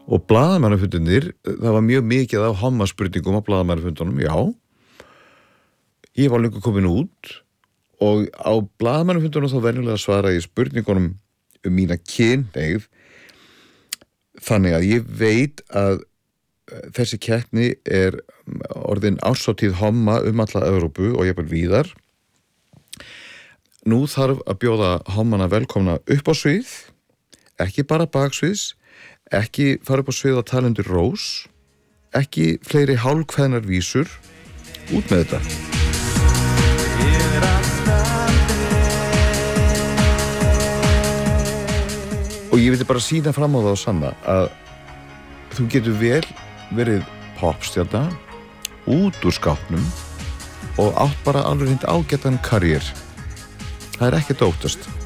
Og blaðamannafundunir, það var mjög mikið af hommaspurningum á blaðamannafundunum, já. Ég var lengur komin út og á blaðamannafundunum þá venjulega svara ég spurningunum mína kynhneigð. Þannig að ég veit að þessi keppni orðin árshátíð homma alla Evrópu og jafnvel víðar. Nú þarf að bjóða hommana velkomna upp á svið, ekki bara baksviðs, ekki fara upp á svið að tala undir rós, ekki fleiri hálfkveðnar vísur, út með þetta. Og ég vildi bara sýna fram á það og sanna að þú getur vel verið popstjarna út úr skápnum og átt bara alveg hreint ágætan karriér. Það ekkert óttast.